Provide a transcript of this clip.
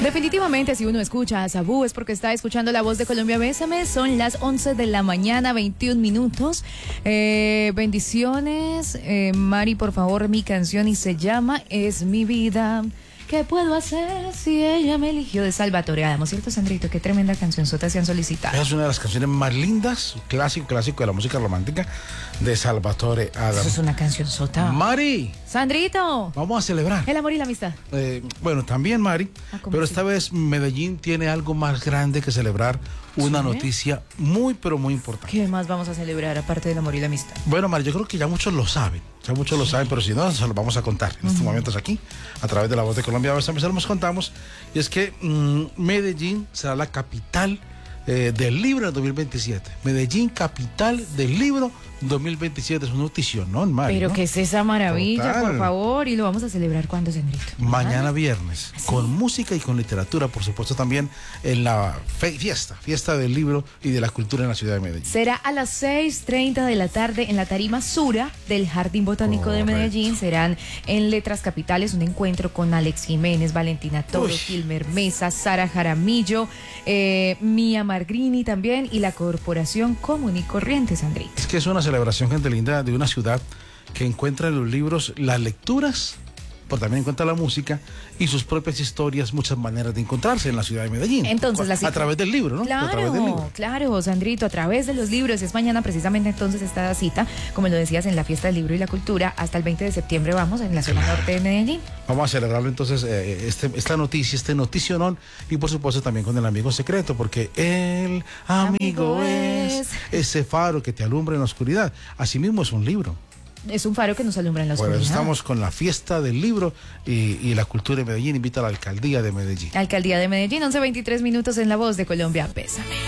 Definitivamente, si uno escucha a Sabú es porque está escuchando La Voz de Colombia. Bésame, son las 11 de la mañana, 21 minutos. Bendiciones. Mari, por favor, mi canción y se llama Es mi vida. ¿Qué puedo hacer si ella me eligió? De Salvatore Adamo, ¿cierto, Sandrito? Qué tremenda cancionzota se han solicitado. Es una de las canciones más lindas, clásico de la música romántica de Salvatore Adamo. Eso es una cancionzota. Mari. Sandrito. Vamos a celebrar. El amor y la amistad. Bueno, también Mari, pero esta vez Medellín tiene algo más grande que celebrar, una noticia muy, pero muy importante. ¿Qué más vamos a celebrar aparte del amor y la amistad? Bueno, Mari, yo creo que ya muchos lo saben, pero si no, se los vamos a contar en estos momentos aquí, a través de La Voz de Colombia. A veces los contamos, y es que Medellín será la capital del libro en 2027. Medellín, capital del libro 2027. Es una notición, ¿no, Mari? Pero ¿no? ¿qué es esa maravilla, Total. por favor? Y lo vamos a celebrar ¿cuándo, Sandrito? Mañana viernes, ¿sí? Con música y con literatura, por supuesto, también en la fiesta del libro y de la cultura en la ciudad de Medellín. Será a las 6:30 de la tarde en la tarima Sura del Jardín Botánico de Medellín. Serán en Letras Capitales un encuentro con Alex Jiménez, Valentina Toro, Gilmer Mesa, Sara Jaramillo, Mía Margrini también, y la Corporación Común y Corriente, Sandrito. Es que es una celebración, gente linda, de una ciudad que encuentra en los libros las lecturas, pero también encuentra la música y sus propias historias, muchas maneras de encontrarse en la ciudad de Medellín. Entonces, a través del libro, ¿no? Claro, a través del libro. Claro, Sandrito, a través de los libros. Es mañana precisamente entonces esta cita, como lo decías, en la fiesta del libro y la cultura. Hasta el 20 de septiembre vamos en la zona norte de Medellín. Vamos a celebrarlo entonces, esta noticia, este noticionón, y por supuesto también con el amigo secreto, porque el amigo es ese faro que te alumbra en la oscuridad. Asimismo es un libro. Es un faro que nos alumbra en la oscuridad. Bueno, estamos con la fiesta del libro y la cultura de Medellín. Invita a la alcaldía de Medellín. Alcaldía de Medellín, 11:23 minutos en La Voz de Colombia. Bésame.